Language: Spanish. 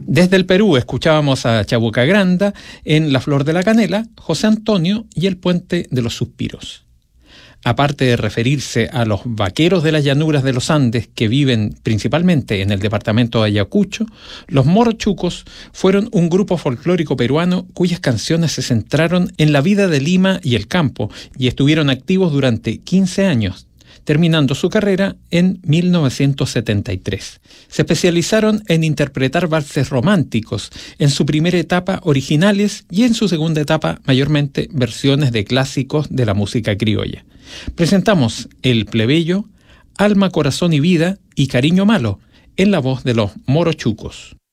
Desde el Perú escuchábamos a Chabuca Granda en La Flor de la Canela, José Antonio y El Puente de los Suspiros. Aparte de referirse a los vaqueros de las llanuras de los Andes que viven principalmente en el departamento de Ayacucho, los morochucos fueron un grupo folclórico peruano cuyas canciones se centraron en la vida de Lima y el campo y estuvieron activos durante 15 años, terminando su carrera en 1973. Se especializaron en interpretar valses románticos, en su primera etapa originales y en su segunda etapa mayormente versiones de clásicos de la música criolla. Presentamos El Plebeyo, Alma, Corazón y Vida y Cariño Malo, en la voz de los Morochucos.